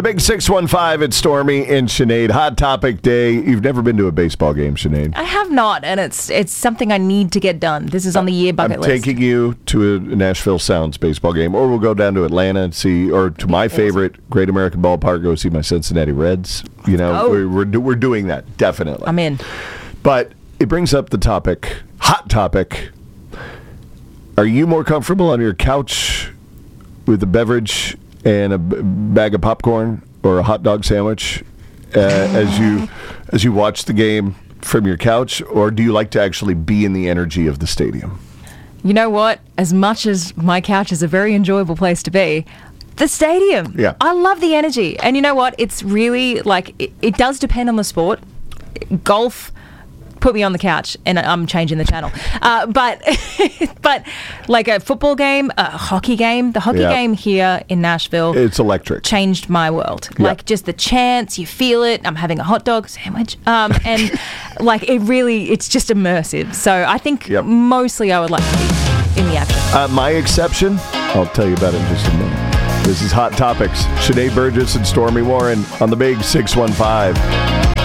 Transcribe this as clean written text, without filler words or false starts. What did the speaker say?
The big 615 at Stormy and Sinead. Hot Topic Day. You've never been to a baseball game, Sinead. I have not, and it's something I need to get done. This is on the year bucket list. I'm taking you to a Nashville Sounds baseball game, or we'll go down to Atlanta and see, or to my favorite, Great American Ballpark, go see my Cincinnati Reds. You know, we're doing that, definitely. I'm in. But it brings up the topic, hot topic. Are you more comfortable on your couch with a beverage and a bag of popcorn or a hot dog sandwich as you watch the game from your couch, or do you like to actually be in the energy of the stadium? You know what? As much as my couch is a very enjoyable place to be, the stadium. Yeah. I love the energy. And you know what? It's really like, it does depend on the sport. Golf, put me on the couch and I'm changing the channel. But like a football game, a hockey game, the hockey game here in Nashville. It's electric. Changed my world. Yeah. Like just the chants, you feel it. I'm having a hot dog sandwich. And like it's just immersive. So I think mostly I would like to be in the action. My exception, I'll tell you about it in just a minute. This is Hot Topics. Sinead Burgess and Stormy Warren on the big 615.